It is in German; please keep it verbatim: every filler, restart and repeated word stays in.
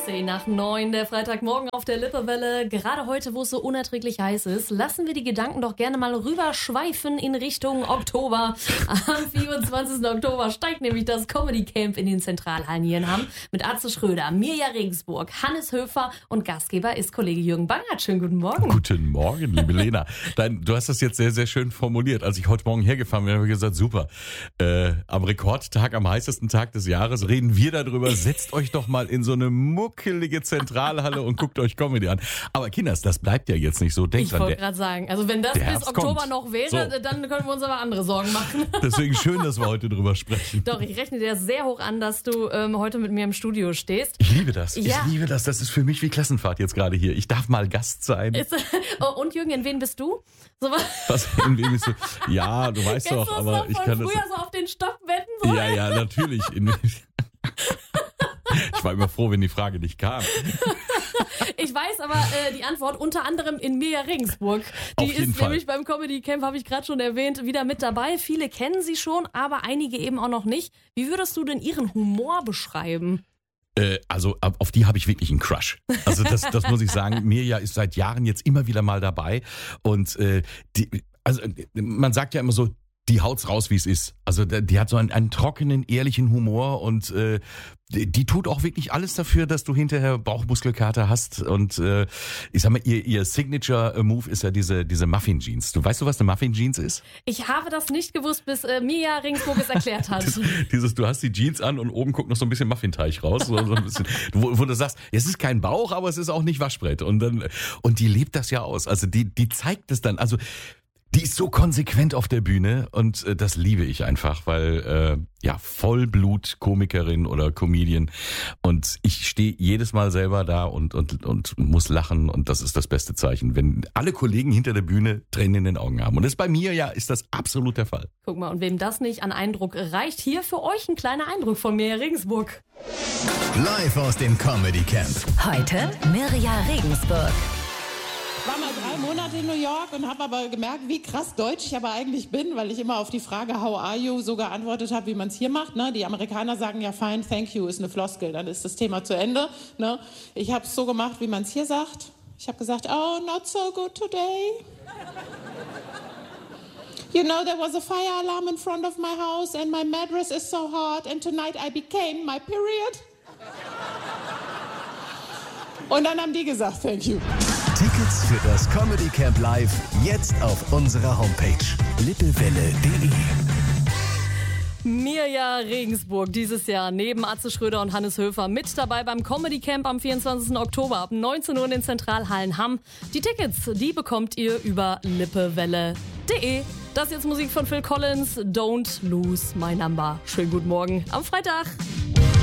zehn nach neun, der Freitagmorgen auf der Lippewelle. Gerade heute, wo es so unerträglich heiß ist, lassen wir die Gedanken doch gerne mal rüberschweifen in Richtung Oktober. Am vierundzwanzigsten Oktober steigt nämlich das Comedy Camp in den Zentralhallen hier in Hamm mit Atze Schröder, Mirja Regensburg, Hannes Höfer und Gastgeber ist Kollege Jürgen Bangert. Schönen guten Morgen. Guten Morgen, liebe Lena. Dein, du hast das jetzt sehr, sehr schön formuliert. Als ich heute Morgen hergefahren bin, habe ich gesagt, super. Äh, am Rekordtag, am heißesten Tag des Jahres reden wir darüber. Setzt euch doch mal in so eine muckelige Zentralhalle und guckt euch Comedy an. Aber Kinders, das bleibt ja jetzt nicht so. Denkt ich dran, wollte gerade sagen, also wenn das bis Oktober kommt. noch wäre, So. dann können wir uns aber andere Sorgen machen. Deswegen schön, dass wir heute drüber sprechen. Doch, ich rechne dir sehr hoch an, dass du ähm, heute mit mir im Studio stehst. Ich liebe das. Ja. Ich liebe das. Das ist für mich wie Klassenfahrt jetzt gerade hier. Ich darf mal Gast sein. Ist, oh, und Jürgen, in wen bist du? So was. Was, in wem bist du? Ja, du weißt Kennst doch, du das aber noch ich von kann das. früher so auf den Stock wetten? So? Ja, ja, natürlich. In, ich war immer froh, wenn die Frage nicht kam. Ich weiß aber äh, die Antwort unter anderem in Mirja Regensburg. Die Auf jeden ist Fall. nämlich beim Comedy Camp, habe ich gerade schon erwähnt, wieder mit dabei. Viele kennen sie schon, aber einige eben auch noch nicht. Wie würdest du denn ihren Humor beschreiben? Äh, also auf die habe ich wirklich einen Crush. Also das, das muss ich sagen. Mirja ist seit Jahren jetzt immer wieder mal dabei. Und äh, die, also man sagt ja immer so, die haut's raus, wie es ist. Also die hat so einen, einen trockenen, ehrlichen Humor und äh, die, die tut auch wirklich alles dafür, dass du hinterher Bauchmuskelkater hast. Und äh, ich sag mal, ihr, ihr Signature-Move ist ja diese, diese Muffin-Jeans. Du weißt du, was eine Muffin-Jeans ist? Ich habe das nicht gewusst, bis äh, Mirja Regensburg es erklärt hat. Das, dieses, du hast die Jeans an und oben guckt noch so ein bisschen Muffinteig raus. So, so ein bisschen, wo, wo du sagst, es ist kein Bauch, aber es ist auch nicht Waschbrett. Und dann und die lebt das ja aus. Also die, die zeigt es dann. Also die ist so konsequent auf der Bühne und äh, das liebe ich einfach, weil äh, ja Vollblut-Komikerin oder Comedian und ich stehe jedes Mal selber da und, und, und muss lachen und das ist das beste Zeichen, wenn alle Kollegen hinter der Bühne Tränen in den Augen haben und das bei mir ja ist das absolut der Fall. Guck mal, und wem das nicht an Eindruck reicht, hier für euch ein kleiner Eindruck von Mirja Regensburg. Live aus dem Comedy Camp. Heute Mirja Regensburg. Ich war mal drei Monate in New York und habe aber gemerkt, wie krass deutsch ich aber eigentlich bin, weil ich immer auf die Frage How are you so geantwortet habe, wie man es hier macht. Ne? Die Amerikaner sagen ja fine, thank you, ist eine Floskel, dann ist das Thema zu Ende. Ne? Ich habe es so gemacht, wie man es hier sagt. Ich habe gesagt, oh, not so good today. You know, there was a fire alarm in front of my house and my mattress is so hot and tonight I became my period. Und dann haben die gesagt, thank you. Tickets für das Comedy Camp Live jetzt auf unserer Homepage lippewelle punkt de. Mirja Regensburg dieses Jahr neben Atze Schröder und Hannes Höfer mit dabei beim Comedy Camp am vierundzwanzigsten Oktober ab neunzehn Uhr in den Zentralhallen Hamm. Die Tickets, die bekommt ihr über lippewelle punkt de. Das ist jetzt Musik von Phil Collins, Don't Lose My Number. Schönen guten Morgen am Freitag.